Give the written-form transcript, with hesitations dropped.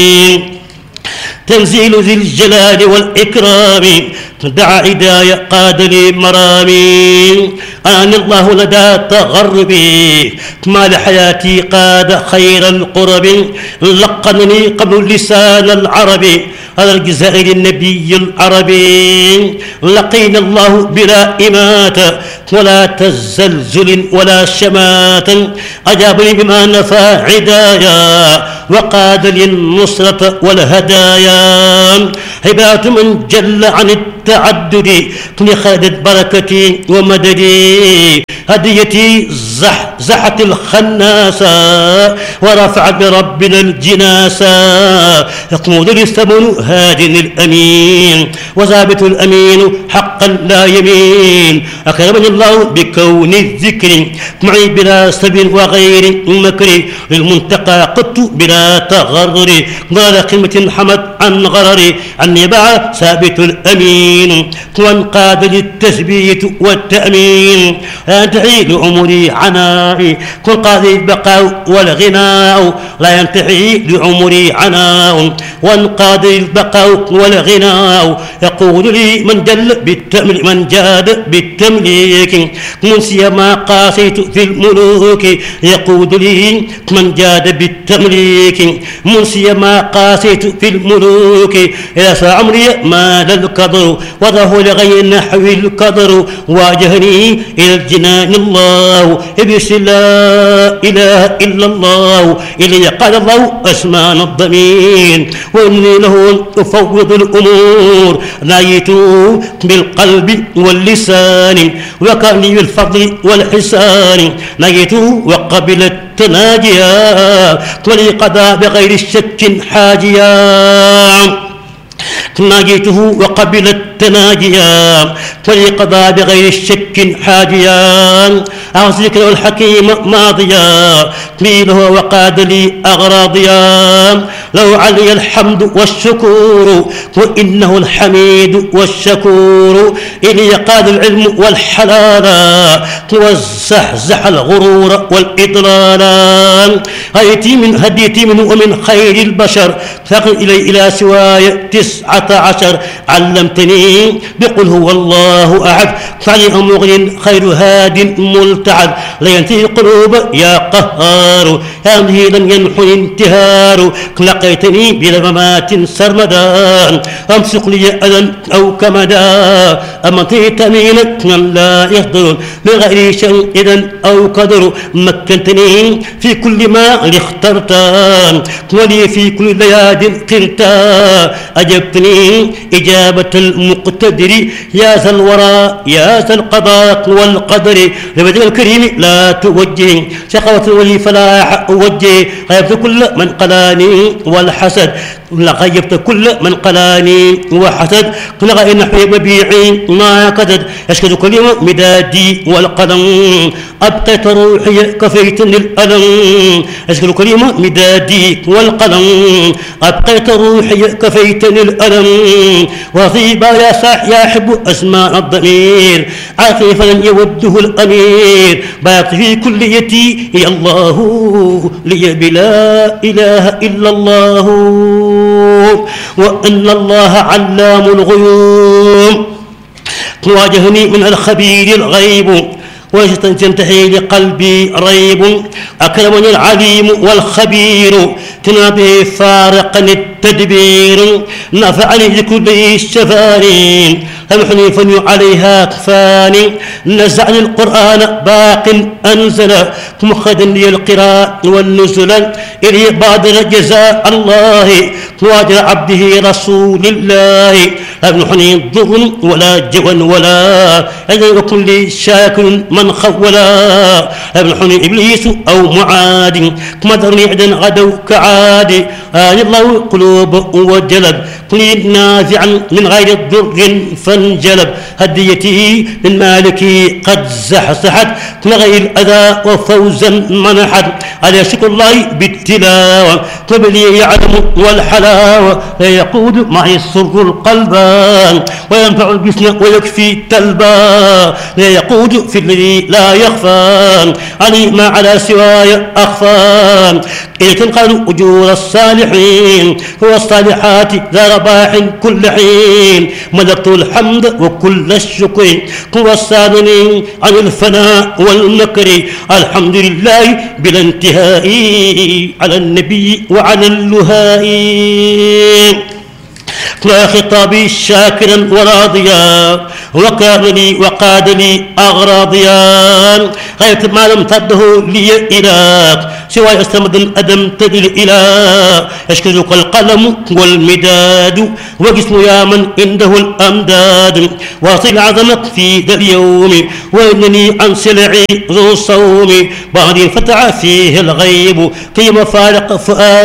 تنزيل ذي الجلال والإكرام دعا عدايا قاد لي مرامي أنا الله لدى تغربي ما لحياتي قاد خير القرب لقنني قبل لسان العربي على الجزائر النبي العربي لقينا الله بلا إماتة ولا تزلزل ولا شمات أجابني بما نفى عدايا وقاد لي النصرة والهدايا هبات من جل عن التعدد لخادت بركتي ومددي هديتي زحت الخناسة ورفعت بربنا الجناسة يقود لي الثمن هادن الأمين وثابت الأمين حقا لا يمين أكرمني الله بكون الذكر معي بلا سب وغير مكر للمنتقى قدت بلا تغرر قال قمة حمد عن غرر عني باع ثابت الأمين وانقاد للتثبيت والتأمين لا ينتهي لعمري عناء كن قاضي البقاء والغناء لا ينتهي لعمري عناء وانقاد البقاء والغناء يقول لي من جاد بالتمليك منسي ما قاسيت في الملوك يقول لي من جاد بالتمليك منسي ما قاسيت في الملوك إلى عمري مال القدر وضعه لغير نحو القدر واجهني إلى الجنان الله بسم لا إله إلا الله إلي قال الله أسمان الضمير وإني له أفوض الأمور نايت بالقلب واللسان وكان بالفضل والحسان نايت وقبل التناجيا ولي قضى بغير الشك حاجيا ناجيته وقبل التناجيا فليقضى بغير الشك حاجيا أعوذ ذكر الحكيم ماضيا قيله وقاد لي أغراضيا لو علي الحمد والشكور وإنه الحميد والشكور إلي قاد العلم والحلال وزحزح الغرور والإضلال هديتي منه ومن خير البشر فقل إلى سواي 19 علمتني بقل هو الله أحد فعلي مغن خير هاد ملتعد لا ينتهي القلوب يا قهار يا مهيلا ينحو انتهار لقيتني بلا ممات سرمدا أمسك لي أذى أو كمدا أمطيت مينك من لا يهدر بغير شيء إذا أو قدر مكنتني في كل ما اخترت ولي في كل لياد قلت أجبتني إجابة المقتدر يا ذا الورى يا ذا القضاء والقدر لوجه الكريم لا توجه شقوة ولي فلاح أوجه غيبت كل من قلاني والحسد لغيبت كل من قلاني وحسد لغا إن حبيب بيعي ما كدد يشكد كل مدادي والقلم أبقيت روحي كفيتني الألم يشكد كل مدادي والقلم أبقيت روحي كفيتني الألم وطيبا يا صاح يا حب أسماء الضمير عاقي فلن يوده الأمير باقي في كليتي يا الله لي بلا إله إلا الله وأن الله علام الغيوب واجهني من الخبير الغيب وتنتهي لقلبي ريب أكرمني العليم والخبير تنابه فارقا التدبير نفعني بكل الشفاني أمحني فني عليها كفاني نزعني القرآن باق أنزل مخدا لي القراء والنزل إلي بادر جزاء الله واجر عبده رسول الله أمحني ضر ولا جوى ولا أجر كل شاكر من خولا أمحني إبليس أو معاد مدرني عدن غدو كعاد الله قلوب وجلد لي نافعا من غير ضر فانجلب هديتي من مالكي قد زحزحت غير الأذى وفوزا منحت على شكر الله بالتلاوة قبلي يعلم والحلاوة لا يقود معي السر القلبان وينفع الجسم ويكفي التلبا لا يقود في الذي لا يخفى علي ما على سواي أخفى إذا تنقل أجور الصالحين هو الصالحات ذا رباح كل حين ملكت الحمد وكل الشكر هو الصادنين عن الفناء والمكر الحمد لله بلا انتهاء على النبي وعلى اللهاء يا خطابي شاكرا وراضيا وكان لي وقاد لي أغراضيا غاية ما لم تده لي إله سوى يستمد الأدم تدل إلى يشكرك القلم والمداد وجسم يا من عنده الأمداد واصل عظمك في ذا اليوم وإنني عن سلعي ذو الصوم بعد فتح فيه الغيب في مفارق فؤاد